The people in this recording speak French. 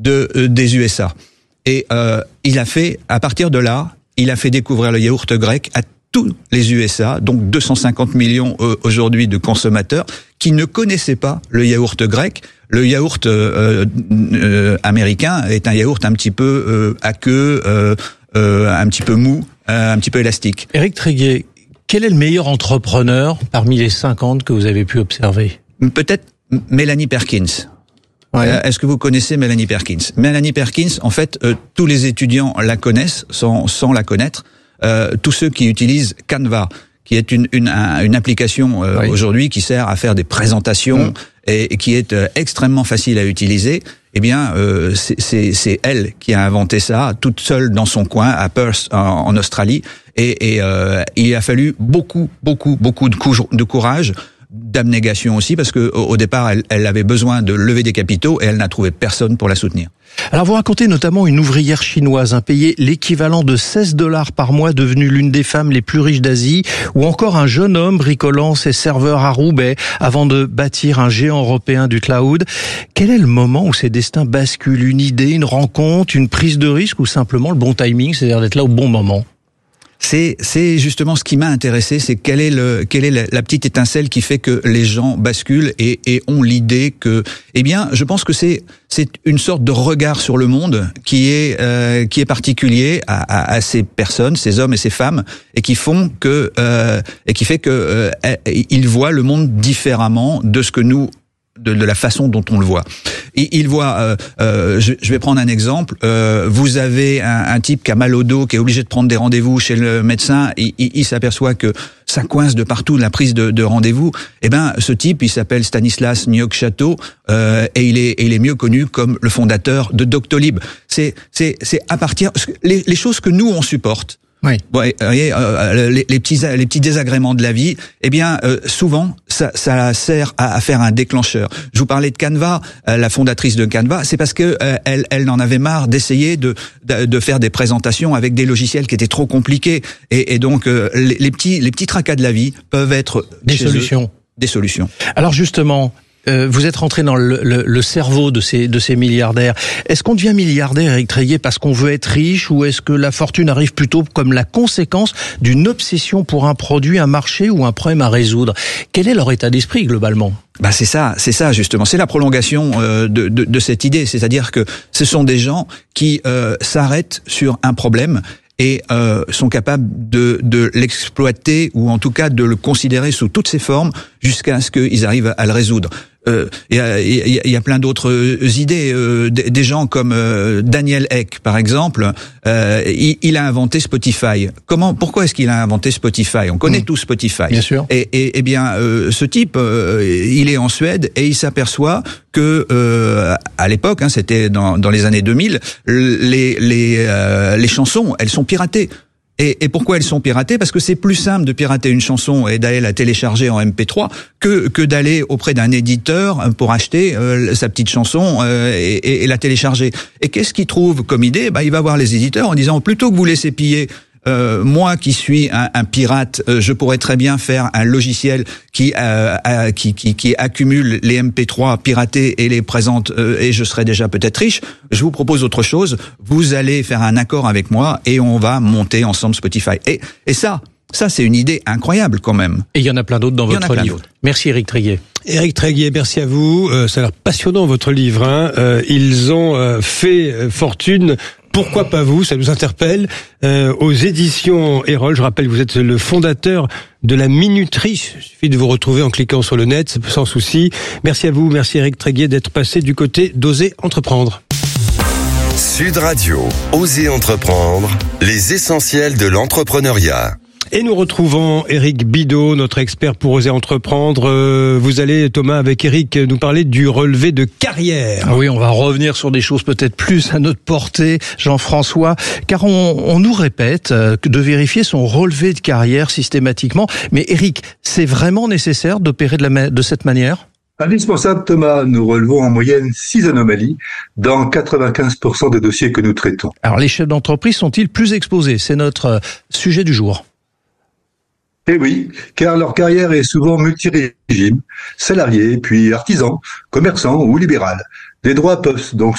des USA. Et à partir de là, il a fait découvrir le yaourt grec à tous les USA, donc 250 millions aujourd'hui de consommateurs qui ne connaissaient pas le yaourt grec. Le yaourt américain est un yaourt un petit peu aqueux, un petit peu mou, un petit peu élastique. Éric Tréguier, quel est le meilleur entrepreneur parmi les 50 que vous avez pu observer ? Peut-être Melanie Perkins. Ouais. Est-ce que vous connaissez Melanie Perkins ? Melanie Perkins, en fait, tous les étudiants la connaissent sans la connaître. Tous ceux qui utilisent Canva, qui est une application aujourd'hui qui sert à faire des présentations et qui est extrêmement facile à utiliser. Eh bien, c'est elle qui a inventé ça, toute seule dans son coin à Perth en Australie. Et il a fallu beaucoup de courage, d'abnégation aussi, parce que au départ, elle avait besoin de lever des capitaux et elle n'a trouvé personne pour la soutenir. Alors vous racontez notamment une ouvrière chinoise payée l'équivalent de $16 par mois, devenue l'une des femmes les plus riches d'Asie, ou encore un jeune homme bricolant ses serveurs à Roubaix avant de bâtir un géant européen du cloud. Quel est le moment où ces destins basculent ? Une idée, une rencontre, une prise de risque ou simplement le bon timing, c'est-à-dire d'être là au bon moment ? C'est justement ce qui m'a intéressé, c'est quelle est la petite étincelle qui fait que les gens basculent et ont l'idée que, eh bien, je pense que c'est une sorte de regard sur le monde qui est particulier à ces personnes, ces hommes et ces femmes, et qui font que et qui fait que ils voient le monde différemment de ce que nous, de la façon dont on le voit. Il voit, je vais prendre un exemple, vous avez un type qui a mal au dos, qui est obligé de prendre des rendez-vous chez le médecin, il s'aperçoit que ça coince de partout la prise de rendez-vous. Eh ben, ce type, il s'appelle Stanislas Nyok-Chateau, et il est mieux connu comme le fondateur de Doctolib. C'est à partir, les choses que nous on supporte. Oui. Ouais, les petits désagréments de la vie, eh bien souvent ça sert à faire un déclencheur. Je vous parlais de Canva, la fondatrice de Canva, c'est parce que elle en avait marre d'essayer de faire des présentations avec des logiciels qui étaient trop compliqués et donc les petits tracas de la vie peuvent être des solutions. Des solutions. Alors justement, vous êtes rentré dans le cerveau de ces milliardaires. Est-ce qu'on devient milliardaire, Éric Tréguier, parce qu'on veut être riche, ou est-ce que la fortune arrive plutôt comme la conséquence d'une obsession pour un produit, un marché ou un problème à résoudre ? Quel est leur état d'esprit globalement ? Bah c'est ça justement. C'est la prolongation de cette idée, c'est-à-dire que ce sont des gens qui s'arrêtent sur un problème et sont capables de l'exploiter ou en tout cas de le considérer sous toutes ses formes jusqu'à ce qu'ils arrivent à le résoudre. Il y a plein d'autres idées. Des gens comme Daniel Ek, par exemple, il a inventé Spotify. Pourquoi est-ce qu'il a inventé Spotify ? On connaît tous Spotify. Bien sûr. Et bien, ce type, il est en Suède et il s'aperçoit que à l'époque, c'était dans les années 2000, les chansons, elles sont piratées. Et pourquoi elles sont piratées ? Parce que c'est plus simple de pirater une chanson et d'aller la télécharger en MP3 que d'aller auprès d'un éditeur pour acheter sa petite chanson et la télécharger. Et qu'est-ce qu'il trouve comme idée ? Il va voir les éditeurs en disant, plutôt que vous laisser piller, moi qui suis un pirate, je pourrais très bien faire un logiciel qui accumule les MP3 piratés et les présente et je serai déjà peut-être riche. Je vous propose autre chose. Vous allez faire un accord avec moi et on va monter ensemble Spotify. Et ça c'est une idée incroyable quand même. Et il y en a plein d'autres dans votre livre. Merci Éric Tréguier. Éric Tréguier, merci à vous. Ça a l'air passionnant votre livre. Ils ont fait fortune. Pourquoi pas vous ? Ça nous interpelle. Aux éditions Erol, je rappelle, vous êtes le fondateur de la minuterie. Il suffit de vous retrouver en cliquant sur le net, sans souci. Merci à vous, merci Éric Tréguier d'être passé du côté d'Oser Entreprendre. Sud Radio, Oser Entreprendre, les essentiels de l'entrepreneuriat. Et nous retrouvons Éric Bidot, notre expert pour Oser Entreprendre. Vous allez, Thomas, avec Éric, nous parler du relevé de carrière. Oui, on va revenir sur des choses peut-être plus à notre portée, Jean-François, car on nous répète de vérifier son relevé de carrière systématiquement. Mais Éric, c'est vraiment nécessaire d'opérer de cette manière ? Indispensable, Thomas. Nous relevons en moyenne 6 anomalies dans 95% des dossiers que nous traitons. Alors, les chefs d'entreprise sont-ils plus exposés ? C'est notre sujet du jour. Eh oui, car leur carrière est souvent multirégime, salarié, puis artisan, commerçant ou libéral. Les droits peuvent donc